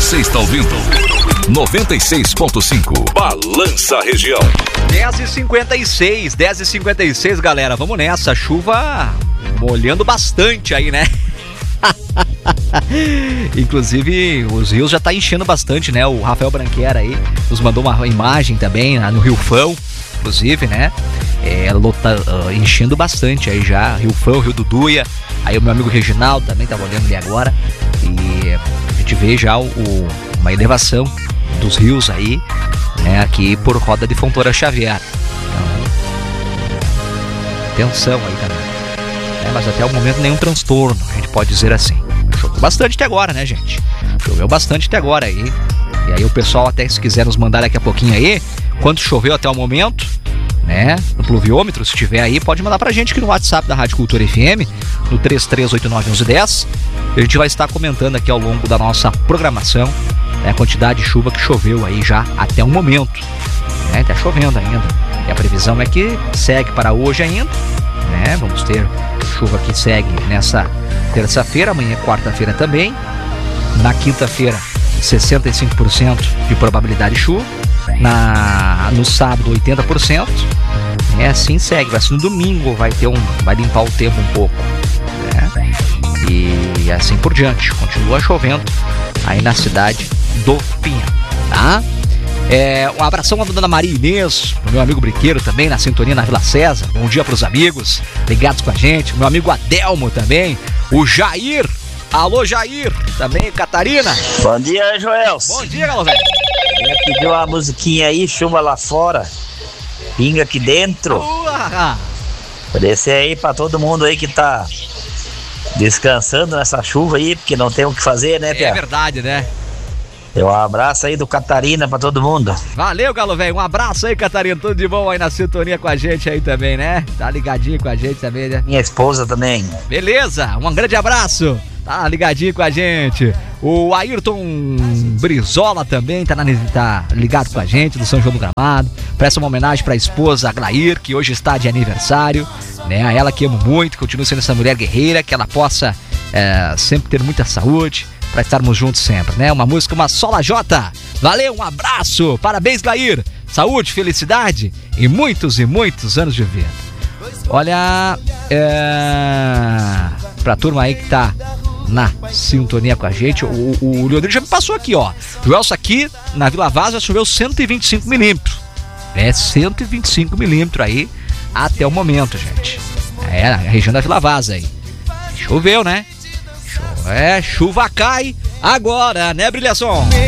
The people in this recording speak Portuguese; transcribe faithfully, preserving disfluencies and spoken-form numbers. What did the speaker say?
Você está ouvindo noventa e seis ponto cinco Balança Região. dez e cinquenta e seis, dez e cinquenta e seis, galera. Vamos nessa. Chuva molhando bastante aí, né? Inclusive, os rios já tá enchendo bastante, né? O Rafael Branquera aí nos mandou uma imagem também no Rio Fão, inclusive, né? É, lota, uh, enchendo bastante aí já. Rio Fão, Rio do Duia. Aí o meu amigo Reginaldo também tava olhando ali agora. E a gente vê já o, o, uma elevação dos rios aí, né? Aqui por Roda de Fontoura Xavier. Então, atenção aí também. É, mas até o momento nenhum transtorno, a gente pode dizer assim. Choveu bastante até agora, né, gente? Choveu bastante até agora aí. E aí o pessoal até, se quiser nos mandar daqui a pouquinho aí, quanto choveu até o momento, né? No pluviômetro, se tiver aí, pode mandar pra gente aqui no WhatsApp da Rádio Cultura F M, no três três oito nove um um um zero. A gente vai estar comentando aqui ao longo da nossa programação, né, a quantidade de chuva que choveu aí já até o momento. Né? Tá chovendo ainda. E a previsão é que segue para hoje ainda, né? Vamos ter chuva que segue nessa terça-feira, amanhã é quarta-feira também. Na quinta-feira, sessenta e cinco por cento de probabilidade de chuva. Na, no sábado, oitenta por cento. É assim segue. Vai ser no domingo, vai ter um, vai limpar o tempo um pouco, né? E assim por diante. Continua chovendo aí na cidade do Pinhal, tá? É, um abração à dona Maria Inês, pro meu amigo Briqueiro também, na sintonia na Vila César. Bom dia pros amigos ligados com a gente. Meu amigo Adelmo também. O Jair. Alô, Jair. Também, Catarina. Bom dia, Joels. Bom dia, galo velho. Pediu uma musiquinha aí, chuva lá fora, pinga aqui dentro. Uh, Oferecer aí pra todo mundo aí que tá descansando nessa chuva aí, porque não tem o que fazer, né, Pia? É verdade, né? Um abraço aí do Catarina pra todo mundo. Valeu, galo velho. Um abraço aí, Catarina. Tudo de bom aí na sintonia com a gente aí também, né? Tá ligadinho com a gente também, né? Minha esposa também. Beleza, um grande abraço. Tá ligadinho com a gente. O Ayrton Brizola também tá, na, tá ligado com a gente, do São João do Gramado. Presta uma homenagem pra esposa Aglair, que hoje está de aniversário, né? A ela que amo muito, continua sendo essa mulher guerreira, que ela possa é, sempre ter muita saúde, pra estarmos juntos sempre, né? Uma música, uma sola Jota. Valeu, um abraço, parabéns, Glair. Saúde, felicidade e muitos e muitos anos de vida. Olha, é... pra turma aí que tá na sintonia com a gente, o, o, o Leonardo já me passou aqui, ó. Joelson, aqui na Vila Vaza choveu cento e vinte e cinco milímetros. É, cento e vinte e cinco milímetros aí até o momento, gente. É, a região da Vila Vaza aí. Choveu, né? É, chuva cai agora, né, Brilhação?